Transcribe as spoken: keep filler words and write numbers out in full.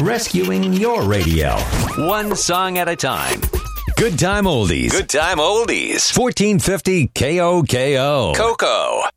rescuing your radio. One song at a time. Good Time Oldies. Good Time Oldies. fourteen fifty K O K O. Coco.